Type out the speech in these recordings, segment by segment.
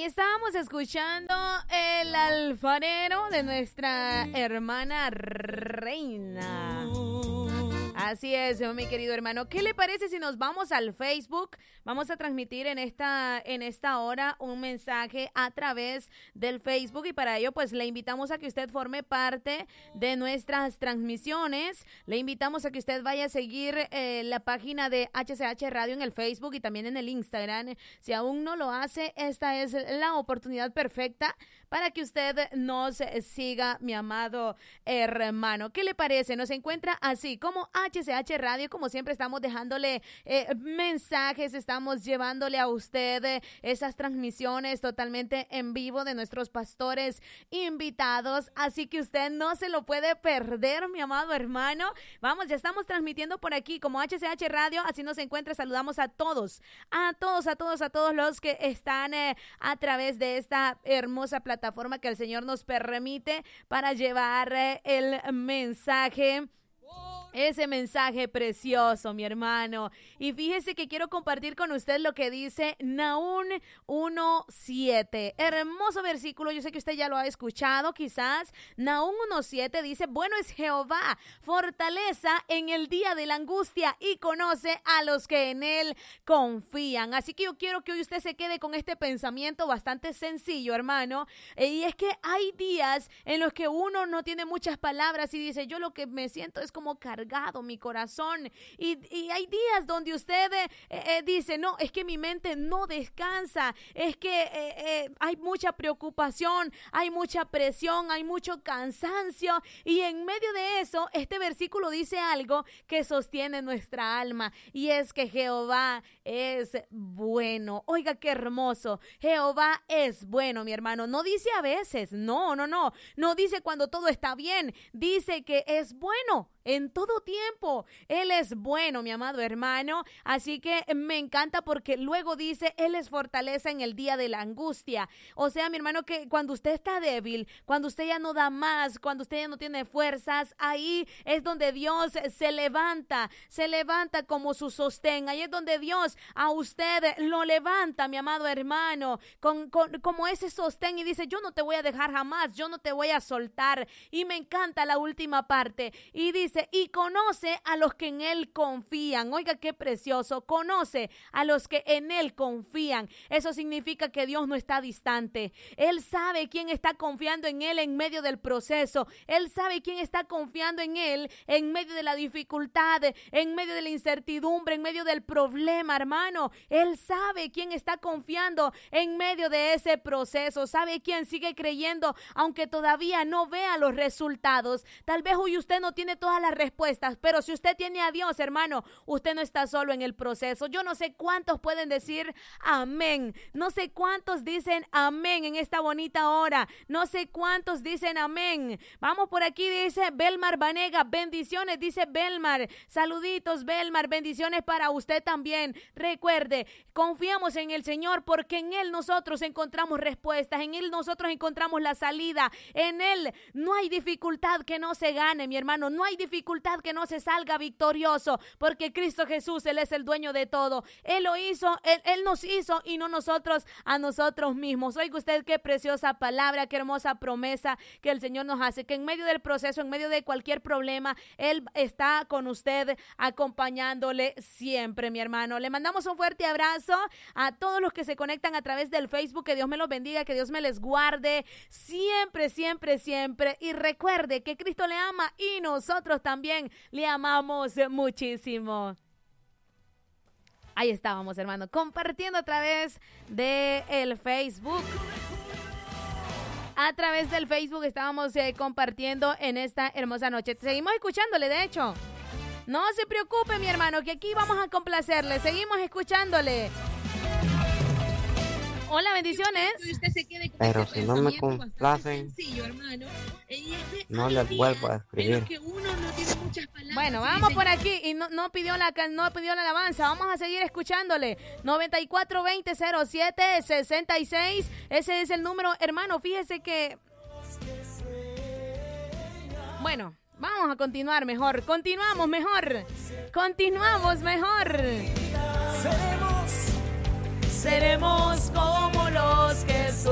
Estábamos escuchando El alfarero de nuestra hermana Reina. Así es, mi querido hermano. ¿Qué le parece si nos vamos al Facebook? Vamos a transmitir en esta hora un mensaje a través del Facebook y para ello pues le invitamos a que usted forme parte de nuestras transmisiones. Le invitamos a que usted vaya a seguir la página de HCH Radio en el Facebook y también en el Instagram. Si aún no lo hace, esta es la oportunidad perfecta para que usted nos siga, mi amado hermano. ¿Qué le parece? Nos encuentra así como HCH Radio, como siempre estamos dejándole mensajes, estamos llevándole a usted esas transmisiones totalmente en vivo de nuestros pastores invitados, así que usted no se lo puede perder, mi amado hermano. Vamos, ya estamos transmitiendo por aquí como HCH Radio, así nos encuentra. Saludamos a todos los que están a través de esta hermosa plataforma que el Señor nos permite para llevar el mensaje. Ese mensaje precioso, mi hermano. Y fíjese que quiero compartir con usted lo que dice Nahum 1:7. Hermoso versículo, yo sé que usted ya lo ha escuchado quizás. Nahum 1:7 dice: bueno es Jehová, fortaleza en el día de la angustia y conoce a los que en él confían. Así que yo quiero que hoy usted se quede con este pensamiento bastante sencillo, hermano. Y es que hay días en los que uno no tiene muchas palabras y dice: yo lo que me siento es como cargado mi corazón, y hay días donde usted dice: no, es que mi mente no descansa, es que hay mucha preocupación, hay mucha presión, hay mucho cansancio, y en medio de eso este versículo dice algo que sostiene nuestra alma, y es que Jehová es bueno. Oiga qué hermoso, Jehová es bueno, mi hermano. No dice a veces, no dice cuando todo está bien, dice que es bueno en todo tiempo. Él es bueno, mi amado hermano. Así que me encanta porque luego dice: él es fortaleza en el día de la angustia. O sea, mi hermano, que cuando usted está débil, cuando usted ya no da más, cuando usted ya no tiene fuerzas, ahí es donde Dios se levanta como su sostén. Ahí es donde Dios a usted lo levanta, mi amado hermano, como ese sostén, y dice: yo no te voy a dejar jamás, yo no te voy a soltar. Y me encanta la última parte, y dice: y conoce a los que en él confían. Oiga qué precioso, conoce a los que en él confían. Eso significa que Dios no está distante. Él sabe quién está confiando en él en medio del proceso. Él sabe quién está confiando en él en medio de la dificultad, en medio de la incertidumbre, en medio del problema, hermano. Él sabe quién está confiando en medio de ese proceso. Sabe quién sigue creyendo aunque todavía no vea los resultados. Tal vez hoy usted no tiene todas las respuestas, pero si usted tiene a Dios, hermano, usted no está solo en el proceso. Yo no sé cuántos pueden decir amén, no sé cuántos dicen amén en esta bonita hora, no sé cuántos dicen amén. Vamos por aquí, dice Belmar Vanega, bendiciones, dice Belmar, saluditos Belmar, bendiciones para usted también. Recuerde, confiamos en el Señor porque en Él nosotros encontramos respuestas, en Él nosotros encontramos la salida, en Él no hay dificultad que no se gane, mi hermano, no hay dificultad que no se salga victorioso, porque Cristo Jesús, Él es el dueño de todo. Él lo hizo, Él nos hizo y no nosotros a nosotros mismos. Oiga usted qué preciosa palabra, qué hermosa promesa que el Señor nos hace, que en medio del proceso, en medio de cualquier problema, Él está con usted, acompañándole siempre, mi hermano. Le mandamos un fuerte abrazo a todos los que se conectan a través del Facebook. Que Dios me los bendiga, que Dios me les guarde siempre, siempre, siempre. Y recuerde que Cristo le ama y nosotros también le amamos muchísimo. Ahí estábamos, hermano, compartiendo a través del Facebook. A través del Facebook estábamos compartiendo en esta hermosa noche. Seguimos escuchándole, de hecho. No se preocupe, mi hermano, que aquí vamos a complacerle. Seguimos escuchándole. Hola, bendiciones. Pero si no me complacen, no les vuelvo a escribir. Bueno, vamos por aquí y no pidió la alabanza. Vamos a seguir escuchándole. 94200766. Ese es el número, hermano. Fíjese que... Bueno, vamos a continuar mejor. Continuamos mejor. Seremos como los que son.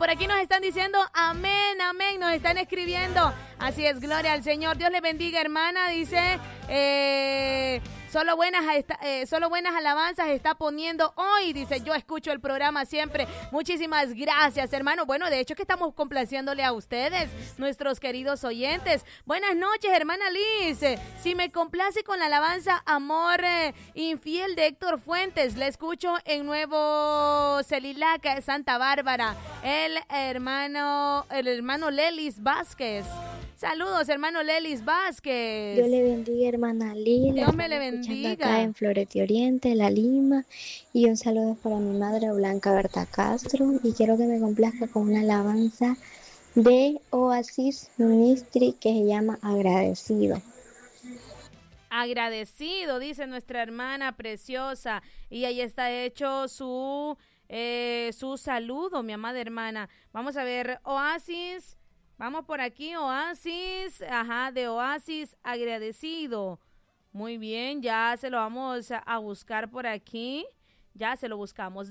por aquí nos están diciendo amén, amén, nos están escribiendo. Así es, gloria al Señor. Dios le bendiga, hermana. Dice, solo buenas alabanzas está poniendo hoy. Dice, yo escucho el programa siempre. Muchísimas gracias, hermano. Bueno, de hecho que estamos complaciéndole a ustedes, nuestros queridos oyentes. Buenas noches, hermana Liz. Si me complace con la alabanza Amor Infiel de Héctor Fuentes, la escucho en Nuevo Celilaca, Santa Bárbara. El hermano Lelis Vázquez. Saludos, hermano Lelis Vázquez. Dios le bendiga, hermana Liz. Dios me le bendiga. Acá en Florete Oriente, La Lima. Y un saludo para mi madre Blanca Berta Castro. Y quiero que me complazca con una alabanza de Oasis Ministry que se llama Agradecido. Agradecido, dice nuestra hermana preciosa. Y ahí está hecho su saludo, mi amada hermana. Vamos a ver, Oasis. Vamos por aquí, Oasis, de Oasis, agradecido. Muy bien, ya se lo vamos a buscar por aquí. Ya se lo buscamos.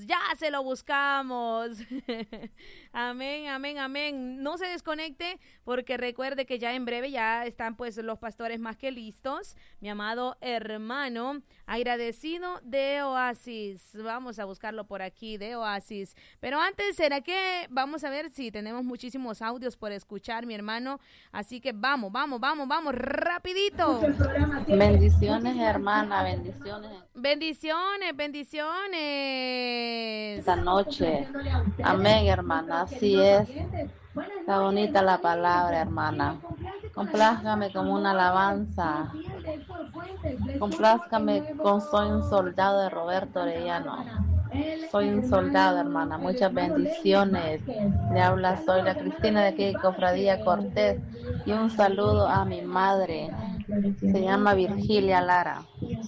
Amén, amén, amén. No se desconecte porque recuerde que ya en breve ya están pues los pastores más que listos. Mi amado hermano, agradecido de Oasis. Vamos a buscarlo por aquí, de Oasis. Pero antes, ¿será que vamos a ver si tenemos muchísimos audios por escuchar, mi hermano? Así que vamos, rapidito. Bendiciones, hermana, bendiciones. Bendiciones. Esta noche. Amén, hermana, así es. Está bonita la palabra, hermana. Complázcame como una alabanza. Complázcame con Soy un soldado de Roberto Orellano. Soy un soldado, hermana. Muchas bendiciones. Le habla, soy la Cristina de aquí de Cofradía Cortés. Y un saludo a mi madre. Se llama Virgilia Lara.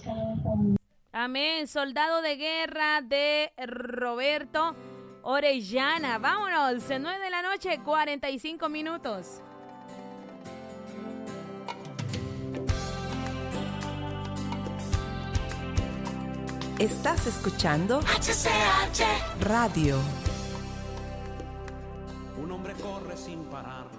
Amén, soldado de guerra de Roberto Orellana. Vámonos, 9 de la noche, 45 minutos. Estás escuchando HCH Radio. Un hombre corre sin parar